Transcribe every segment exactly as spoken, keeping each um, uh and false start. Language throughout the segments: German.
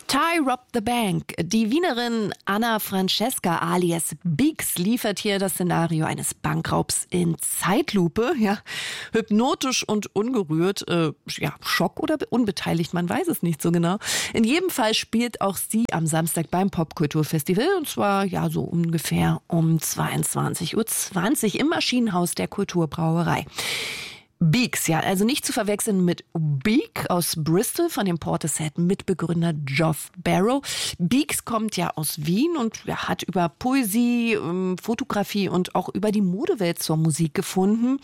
Ty Rob the Bank. Die Wienerin Anna Francesca alias Beeks liefert hier das Szenario eines Bankraubs in Zeitlupe. Ja, hypnotisch und ungerührt. Äh, ja, Schock oder unbeteiligt, man weiß es nicht so genau. In jedem Fall spielt auch sie am Samstag beim Popkulturfestival. Und zwar ja so ungefähr um zweiundzwanzig Uhr zwanzig im Maschinenhaus der Kulturbrauerei. Beeks, ja, also nicht zu verwechseln mit Beak aus Bristol von dem Portishead-Mitbegründer Geoff Barrow. Beeks kommt ja aus Wien und ja, hat über Poesie, Fotografie und auch über die Modewelt zur Musik gefunden.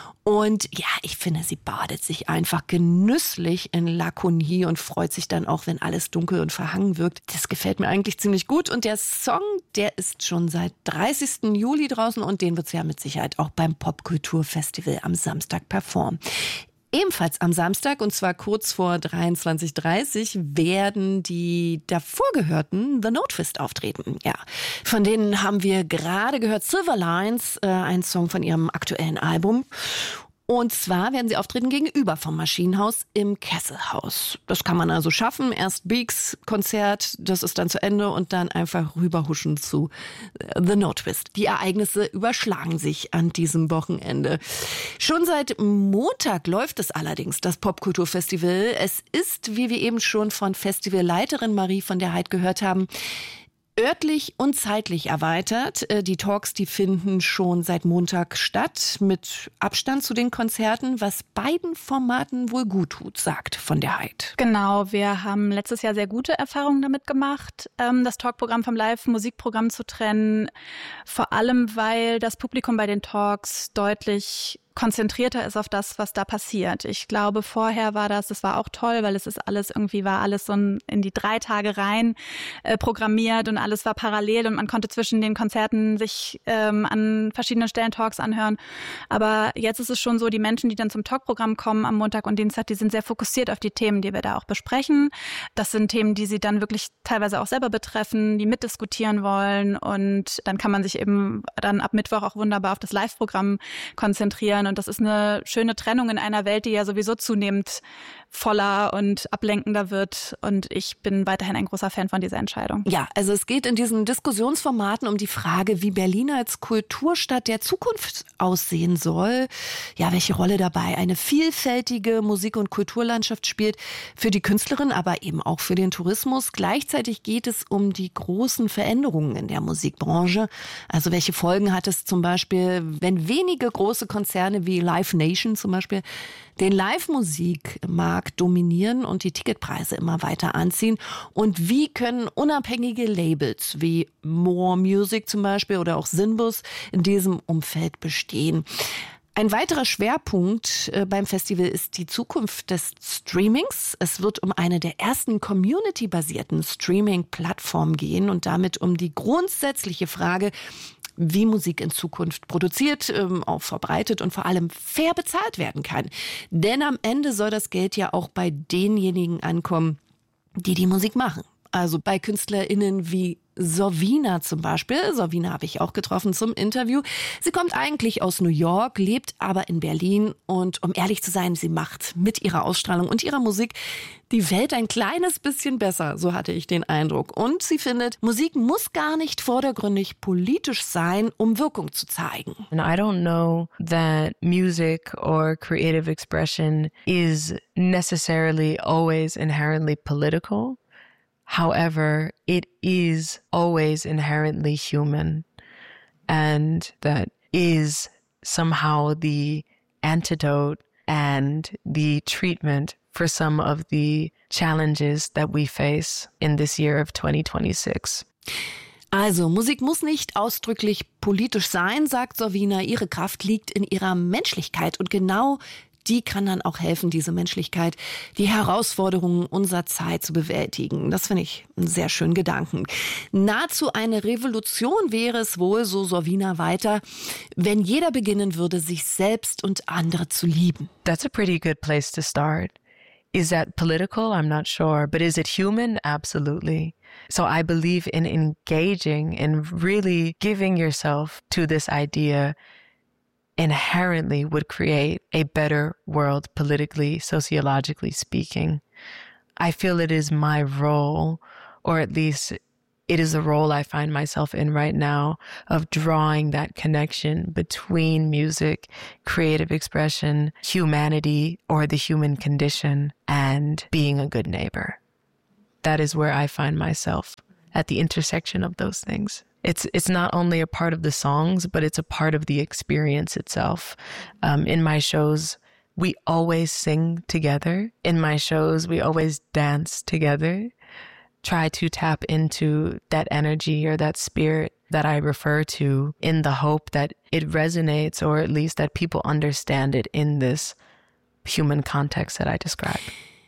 Und ja, ich finde, sie badet sich einfach genüsslich in Lakonie und freut sich dann auch, wenn alles dunkel und verhangen wirkt. Das gefällt mir eigentlich ziemlich gut. Und der Song, der ist schon seit dreißigsten Juli draußen und den wird sie ja mit Sicherheit auch beim Popkulturfestival am Samstag performen. Ebenfalls am Samstag, und zwar kurz vor dreiundzwanzig Uhr dreißig, werden die davor gehörten The Notefist auftreten. Ja, von denen haben wir gerade gehört Silver Lines, äh, ein Song von ihrem aktuellen Album. Und zwar werden sie auftreten gegenüber vom Maschinenhaus im Kesselhaus. Das kann man also schaffen. Erst Beeks Konzert, das ist dann zu Ende und dann einfach rüberhuschen zu The Notefist. Die Ereignisse überschlagen sich an diesem Wochenende. Schon seit Montag läuft es allerdings, das Popkulturfestival. Es ist, wie wir eben schon von Festivalleiterin Marie von der Heid gehört haben, örtlich und zeitlich erweitert. Die Talks, die finden schon seit Montag statt, mit Abstand zu den Konzerten, was beiden Formaten wohl gut tut, sagt von der Heid. Genau, wir haben letztes Jahr sehr gute Erfahrungen damit gemacht, das Talkprogramm vom Live-Musikprogramm zu trennen. Vor allem, weil das Publikum bei den Talks deutlich konzentrierter ist auf das, was da passiert. Ich glaube, vorher war das, das war auch toll, weil es ist alles irgendwie, war alles so in die drei Tage rein äh, programmiert und alles war parallel und man konnte zwischen den Konzerten sich ähm, an verschiedenen Stellen Talks anhören. Aber jetzt ist es schon so, die Menschen, die dann zum Talkprogramm kommen am Montag und Dienstag, die sind sehr fokussiert auf die Themen, die wir da auch besprechen. Das sind Themen, die sie dann wirklich teilweise auch selber betreffen, die mitdiskutieren wollen und dann kann man sich eben dann ab Mittwoch auch wunderbar auf das Live-Programm konzentrieren. Und das ist eine schöne Trennung in einer Welt, die ja sowieso zunehmend voller und ablenkender wird. Und ich bin weiterhin ein großer Fan von dieser Entscheidung. Ja, also es geht in diesen Diskussionsformaten um die Frage, wie Berlin als Kulturstadt der Zukunft aussehen soll. Ja, welche Rolle dabei eine vielfältige Musik- und Kulturlandschaft spielt für die Künstlerin, aber eben auch für den Tourismus. Gleichzeitig geht es um die großen Veränderungen in der Musikbranche. Also welche Folgen hat es zum Beispiel, wenn wenige große Konzerne wie Live Nation zum Beispiel den Live-Musikmarkt dominieren und die Ticketpreise immer weiter anziehen? Und wie können unabhängige Labels wie More Music zum Beispiel oder auch Sinbus in diesem Umfeld bestehen? Ein weiterer Schwerpunkt beim Festival ist die Zukunft des Streamings. Es wird um eine der ersten community-basierten Streaming-Plattformen gehen und damit um die grundsätzliche Frage, wie Musik in Zukunft produziert, auch verbreitet und vor allem fair bezahlt werden kann. Denn am Ende soll das Geld ja auch bei denjenigen ankommen, die die Musik machen. Also bei KünstlerInnen wie Sovina zum Beispiel. Sovina habe ich auch getroffen zum Interview. Sie kommt eigentlich aus New York, lebt aber in Berlin und um ehrlich zu sein, sie macht mit ihrer Ausstrahlung und ihrer Musik die Welt ein kleines bisschen besser, so hatte ich den Eindruck. Und sie findet, Musik muss gar nicht vordergründig politisch sein, um Wirkung zu zeigen. And I don't know that music or creative expression is necessarily always inherently political. However, it is always inherently human, and that is somehow the antidote and the treatment for some of the challenges that we face in this year of twenty twenty-six. Also, Musik muss nicht ausdrücklich politisch sein, sagt Sovina. Ihre Kraft liegt in ihrer Menschlichkeit und genau die kann dann auch helfen, diese Menschlichkeit, die Herausforderungen unserer Zeit zu bewältigen. Das finde ich einen sehr schönen Gedanken. Nahezu eine Revolution wäre es wohl, so Sovina weiter, wenn jeder beginnen würde, sich selbst und andere zu lieben. That's a pretty good place to start. Is that political? I'm not sure. But is it human? Absolutely. So I believe in engaging and really giving yourself to this idea inherently would create a better world politically, sociologically speaking. I feel it is my role, or at least it is the role I find myself in right now, of drawing that connection between music, creative expression, humanity, or the human condition, and being a good neighbor. That is where I find myself, at the intersection of those things. It's it's not only a part of the songs, but it's a part of the experience itself. Um, in my shows, we always sing together. In my shows, we always dance together. Try to tap into that energy or that spirit that I refer to, in the hope that it resonates, or at least that people understand it in this human context that I described.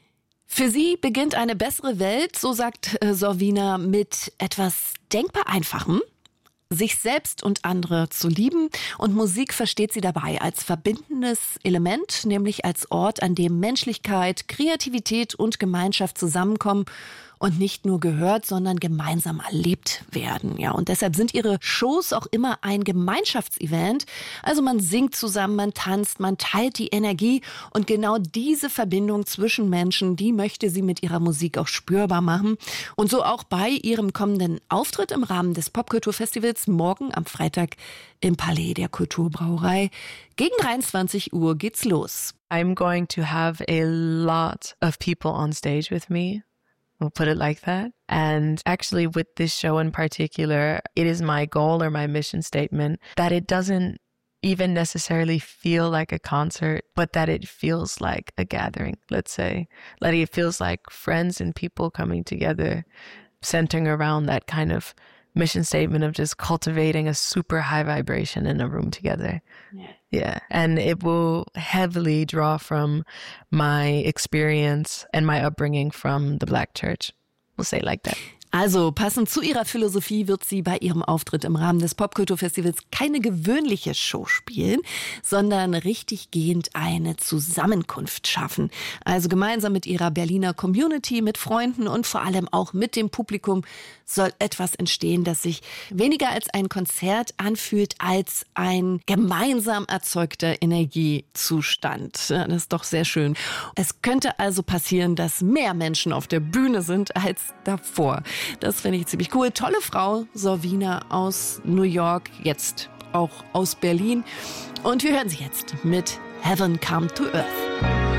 Für sie beginnt eine bessere Welt, so sagt äh, Sorvina, mit etwas denkbar Einfachem, sich selbst und andere zu lieben. Und Musik versteht sie dabei als verbindendes Element, nämlich als Ort, an dem Menschlichkeit, Kreativität und Gemeinschaft zusammenkommen und nicht nur gehört, sondern gemeinsam erlebt werden. Ja, und deshalb sind ihre Shows auch immer ein Gemeinschaftsevent. Also man singt zusammen, man tanzt, man teilt die Energie. Und genau diese Verbindung zwischen Menschen, die möchte sie mit ihrer Musik auch spürbar machen. Und so auch bei ihrem kommenden Auftritt im Rahmen des Popkulturfestivals morgen am Freitag im Palais der Kulturbrauerei. Gegen dreiundzwanzig Uhr geht's los. I'm going to have a lot of people on stage with me. We'll put it like that. And actually with this show in particular, it is my goal or my mission statement that it doesn't even necessarily feel like a concert, but that it feels like a gathering, let's say. Like it feels like friends and people coming together, centering around that kind of mission statement of just cultivating a super high vibration in a room together. Yeah. Yeah. And it will heavily draw from my experience and my upbringing from the Black church. We'll say it like that. Also passend zu ihrer Philosophie wird sie bei ihrem Auftritt im Rahmen des Popkulturfestivals keine gewöhnliche Show spielen, sondern richtiggehend eine Zusammenkunft schaffen. Also gemeinsam mit ihrer Berliner Community, mit Freunden und vor allem auch mit dem Publikum soll etwas entstehen, das sich weniger als ein Konzert anfühlt, als ein gemeinsam erzeugter Energiezustand. Ja, das ist doch sehr schön. Es könnte also passieren, dass mehr Menschen auf der Bühne sind als davor. Das finde ich ziemlich cool. Tolle Frau, Sorvina aus New York, jetzt auch aus Berlin. Und wir hören sie jetzt mit Heaven Come to Earth.